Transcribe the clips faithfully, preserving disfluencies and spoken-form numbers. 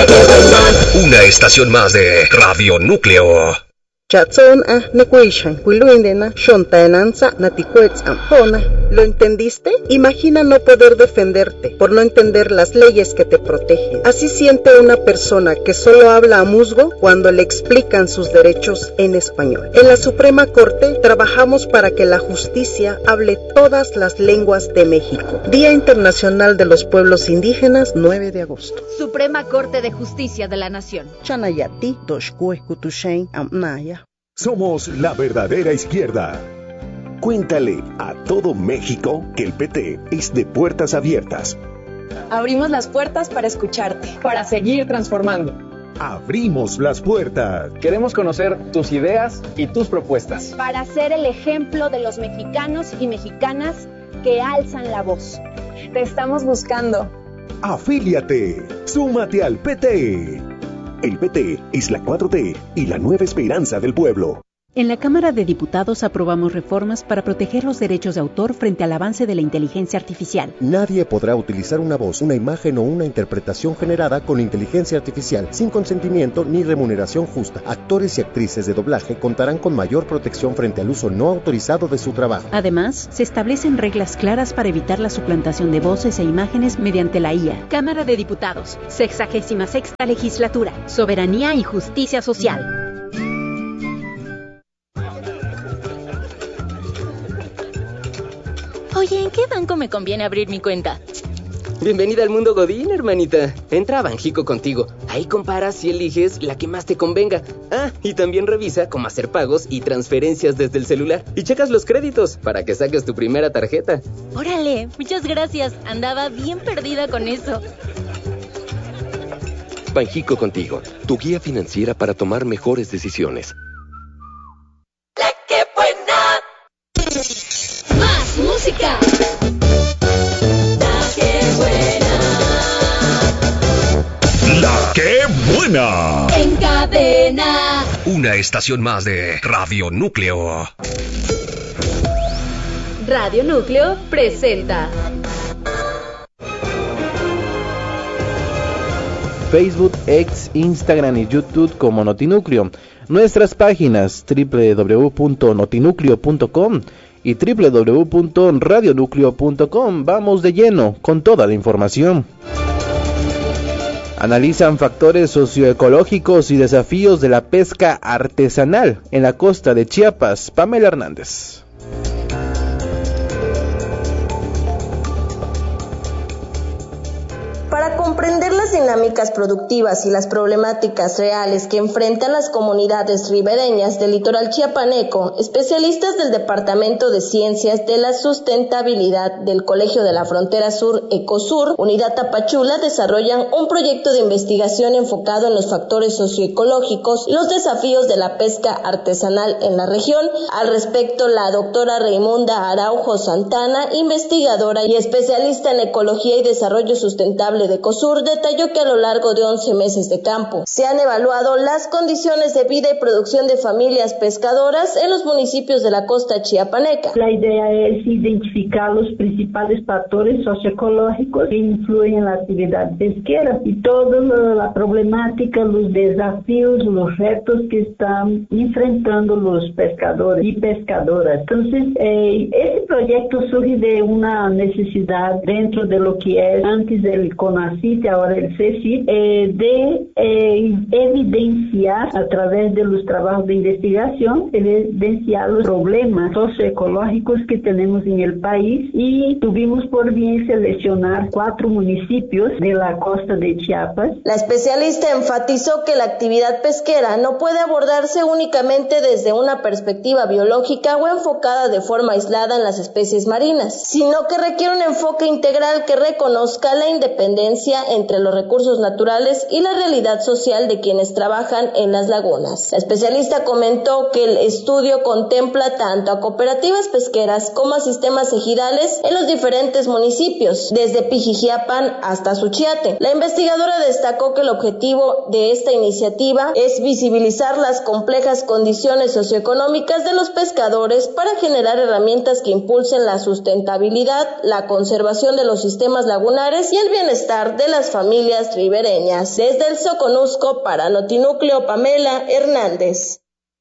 Una estación más de Radio Núcleo. Chatson a Nekuishan, Wiluindena, Shontaenanza, Naticuetzam, Jona. ¿Lo entendiste? Imagina no poder defenderte por no entender las leyes que te protegen. Así siente una persona que solo habla a musgo cuando le explican sus derechos en español. En la Suprema Corte trabajamos para que la justicia hable todas las lenguas de México. Día Internacional de los Pueblos Indígenas, nueve de agosto. Suprema Corte de Justicia de la Nación. Chanayati, Doshkue, Kutushen, Amnaya. Somos la verdadera izquierda. Cuéntale a todo México que el P T es de puertas abiertas. Abrimos las puertas para escucharte, para seguir transformando. Abrimos las puertas. Queremos conocer tus ideas y tus propuestas. Para ser el ejemplo de los mexicanos y mexicanas que alzan la voz. Te estamos buscando. Afíliate. Súmate al P T. El P T es la cuatro T y la nueva esperanza del pueblo. En la Cámara de Diputados aprobamos reformas para proteger los derechos de autor frente al avance de la inteligencia artificial. Nadie podrá utilizar una voz, una imagen o una interpretación generada con inteligencia artificial sin consentimiento ni remuneración justa. Actores y actrices de doblaje contarán con mayor protección frente al uso no autorizado de su trabajo. Además, se establecen reglas claras para evitar la suplantación de voces e imágenes mediante la I A. Cámara de Diputados, sexagésima sexta legislatura, soberanía y justicia social. Oye, ¿en qué banco me conviene abrir mi cuenta? Bienvenida al mundo Godín, hermanita. Entra a Banjico Contigo. Ahí comparas y eliges la que más te convenga. Ah, y también revisa cómo hacer pagos y transferencias desde el celular. Y checas los créditos para que saques tu primera tarjeta. Órale, muchas gracias. Andaba bien perdida con eso. Banjico Contigo, tu guía financiera para tomar mejores decisiones. ¡La que buena! ¡Más música! ¡La que buena! ¡La que buena! En cadena. Una estación más de Radio Núcleo. Radio Núcleo presenta Facebook, X, Instagram y YouTube como Notinúcleo. Nuestras páginas doble u doble u doble u punto notinúcleo punto com y doble u doble u doble u punto radio núcleo punto com. Vamos de lleno con toda la información. Analizan factores socioecológicos y desafíos de la pesca artesanal en la costa de Chiapas. Pamela Hernández. Para comprender las dinámicas productivas y las problemáticas reales que enfrentan las comunidades ribereñas del litoral chiapaneco, especialistas del Departamento de Ciencias de la Sustentabilidad del Colegio de la Frontera Sur, Ecosur, Unidad Tapachula, desarrollan un proyecto de investigación enfocado en los factores socioecológicos y los desafíos de la pesca artesanal en la región. Al respecto, la doctora Raimunda Araujo Santana, investigadora y especialista en ecología y desarrollo sustentable de Ecosur, detalló que a lo largo de once meses de campo se han evaluado las condiciones de vida y producción de familias pescadoras en los municipios de la costa chiapaneca. La idea es identificar los principales factores socioecológicos que influyen en la actividad pesquera y toda la problemática, los desafíos, los retos que están enfrentando los pescadores y pescadoras. Entonces, eh, este proyecto surge de una necesidad dentro de lo que es antes del CONACYT, ahora el CECIT, eh, de eh, evidenciar a través de los trabajos de investigación, evidenciar los problemas socioecológicos que tenemos en el país, y tuvimos por bien seleccionar cuatro municipios de la costa de Chiapas. La especialista enfatizó que la actividad pesquera no puede abordarse únicamente desde una perspectiva biológica o enfocada de forma aislada en las especies marinas, sino que requiere un enfoque integral que reconozca la independencia entre los recursos naturales y la realidad social de quienes trabajan en las lagunas. La especialista comentó que el estudio contempla tanto a cooperativas pesqueras como a sistemas ejidales en los diferentes municipios, desde Pijijiapan hasta Suchiate. La investigadora destacó que el objetivo de esta iniciativa es visibilizar las complejas condiciones socioeconómicas de los pescadores para generar herramientas que impulsen la sustentabilidad, la conservación de los sistemas lagunares y el bienestar de de las familias ribereñas. Desde el Soconusco para Notinúcleo, Pamela Hernández.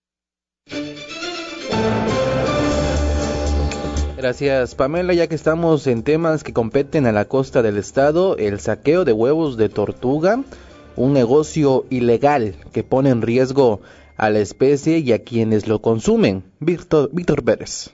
Gracias, Pamela. Ya que estamos en temas que competen a la costa del estado, el saqueo de huevos de tortuga, un negocio ilegal que pone en riesgo a la especie y a quienes lo consumen. Víctor, Víctor Pérez.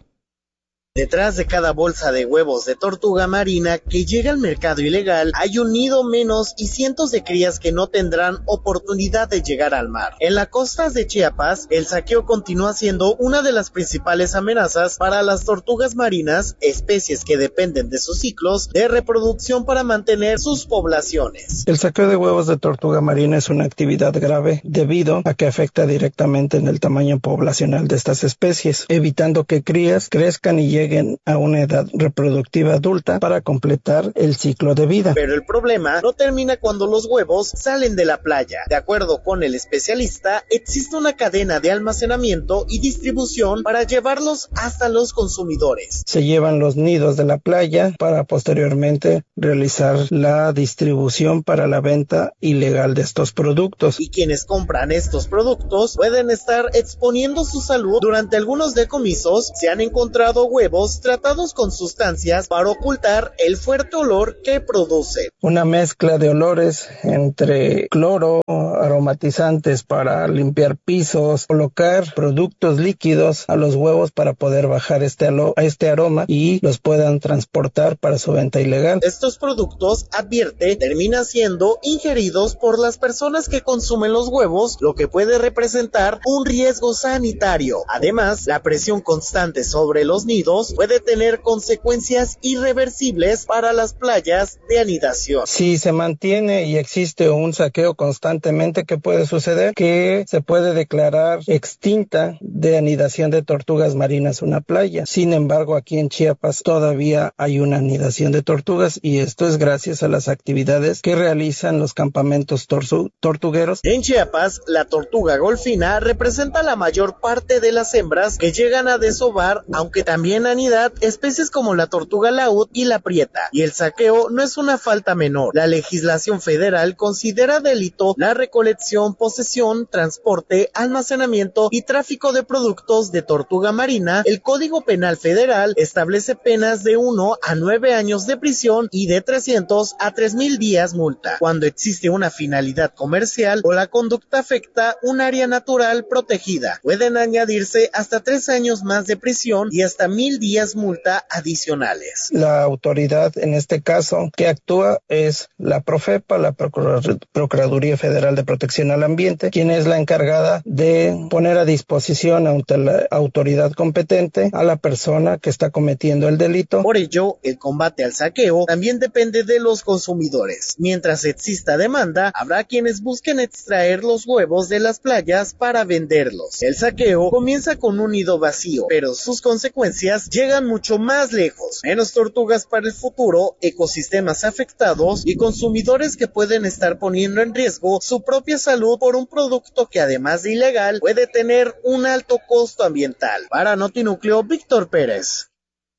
Detrás de cada bolsa de huevos de tortuga marina que llega al mercado ilegal, hay un nido menos y cientos de crías que no tendrán oportunidad de llegar al mar. En las costas de Chiapas, el saqueo continúa siendo una de las principales amenazas para las tortugas marinas, especies que dependen de sus ciclos de reproducción para mantener sus poblaciones. El saqueo de huevos de tortuga marina es una actividad grave debido a que afecta directamente en el tamaño poblacional de estas especies, evitando que crías crezcan y lleguen a una edad reproductiva adulta para completar el ciclo de vida. Pero el problema no termina cuando los huevos salen de la playa. De acuerdo con el especialista, existe una cadena de almacenamiento y distribución para llevarlos hasta los consumidores. Se llevan los nidos de la playa para posteriormente realizar la distribución para la venta ilegal de estos productos. Y quienes compran estos productos pueden estar exponiendo su salud. Durante algunos decomisos se han encontrado huevos tratados con sustancias para ocultar el fuerte olor que produce. Una mezcla de olores entre cloro, aromatizantes para limpiar pisos, colocar productos líquidos a los huevos para poder bajar este, alo- este aroma y los puedan transportar para su venta ilegal. Estos productos, advierte, terminan siendo ingeridos por las personas que consumen los huevos, lo que puede representar un riesgo sanitario. Además, la presión constante sobre los nidos puede tener consecuencias irreversibles para las playas de anidación. Si se mantiene y existe un saqueo constantemente, ¿qué puede suceder? Que se puede declarar extinta de anidación de tortugas marinas una playa. Sin embargo, aquí en Chiapas todavía hay una anidación de tortugas y esto es gracias a las actividades que realizan los campamentos torsu- tortugueros. En Chiapas, la tortuga golfina representa la mayor parte de las hembras que llegan a desovar, aunque también anidad especies como la tortuga laúd y la prieta, y el saqueo no es una falta menor. La legislación federal considera delito la recolección, posesión, transporte, almacenamiento y tráfico de productos de tortuga marina. El Código Penal Federal establece penas de uno a nueve años de prisión y de trescientos a tres mil días multa, cuando existe una finalidad comercial o la conducta afecta un área natural protegida. Pueden añadirse hasta tres años más de prisión y hasta mil días multa adicionales. La autoridad en este caso que actúa es la Profepa, la Procur- Procuraduría Federal de Protección al Ambiente, quien es la encargada de poner a disposición ante la autoridad competente a la persona que está cometiendo el delito. Por ello, el combate al saqueo también depende de los consumidores. Mientras exista demanda, habrá quienes busquen extraer los huevos de las playas para venderlos. El saqueo comienza con un nido vacío, pero sus consecuencias llegan mucho más lejos. Menos tortugas para el futuro, ecosistemas afectados y consumidores que pueden estar poniendo en riesgo su propia salud por un producto que además de ilegal puede tener un alto costo ambiental. Para Notinúcleo, Víctor Pérez.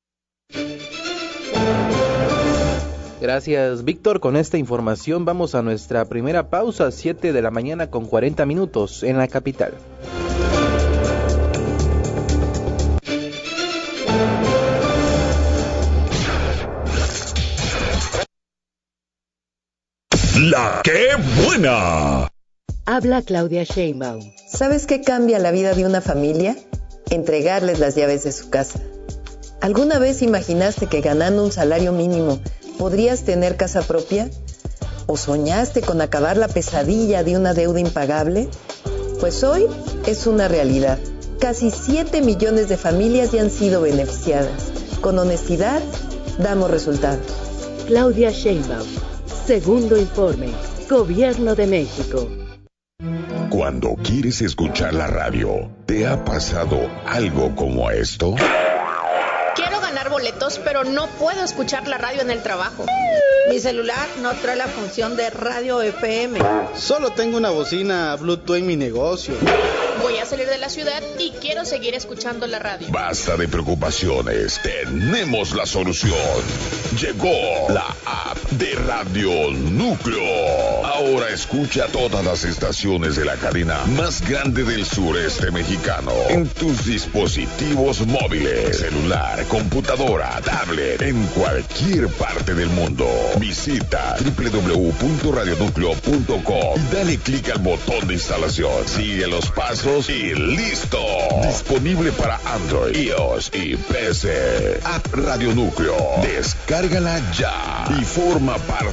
Gracias, Víctor. Con esta información vamos a nuestra primera pausa, siete de la mañana con cuarenta minutos en la capital. La ¡Qué buena! Habla Claudia Sheinbaum. ¿Sabes qué cambia la vida de una familia? Entregarles las llaves de su casa. ¿Alguna vez imaginaste que ganando un salario mínimo podrías tener casa propia? ¿O soñaste con acabar la pesadilla de una deuda impagable? Pues hoy es una realidad. Casi siete millones de familias ya han sido beneficiadas. Con honestidad, damos resultados. Claudia Sheinbaum. Segundo informe. Gobierno de México. Cuando quieres escuchar la radio, ¿te ha pasado algo como esto? Quiero ganar boletos, pero no puedo escuchar la radio en el trabajo. Mi celular no trae la función de radio F M. Solo tengo una bocina Bluetooth en mi negocio. Voy a salir de la ciudad y quiero seguir escuchando la radio. Basta de preocupaciones, tenemos la solución. Llegó la app de Radio Núcleo. Ahora escucha todas las estaciones de la cadena más grande del sureste mexicano en tus dispositivos móviles, celular, computadora, tablet, en cualquier parte del mundo. Visita doble u doble u doble u punto radio núcleo punto com y dale clic al botón de instalación. Sigue los pasos y ¡listo! Disponible para Android, iOS y P C. App Radio Núcleo. Descárgala ya y forma parte